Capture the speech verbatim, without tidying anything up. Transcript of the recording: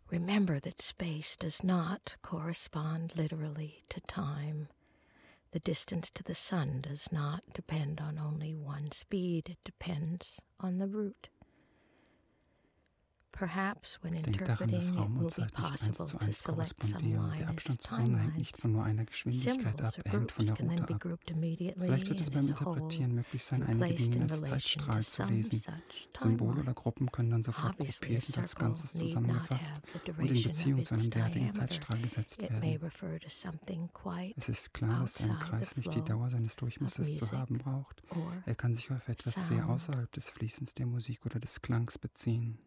Remember that space does not correspond literally to time. The distance to the sun does not depend on only one speed. It depends on the route. Perhaps when interpreting, it will be possible to select some line as timelines. Symbols or groups can then be grouped immediately Vielleicht wird es and beim as a whole Interpretieren möglich sein, and einige placed Dinge in als relation Zeitstrahl to zu some lesen. such Symbole oder timeline. Gruppen können dann sofort Obviously, a gruppiert und als circle Ganzes need not zusammengefasst have the und in duration Beziehung of zu einem its derartigen diameter. Zeitstrahl gesetzt It may werden. refer to something quite Es ist klar, dass ein outside Kreis the nicht die flow Dauer seines Durchmessers of zu haben music braucht. or Er kann sich auf etwas sehr sound. außerhalb des Fließens der Musik oder des Klangs beziehen.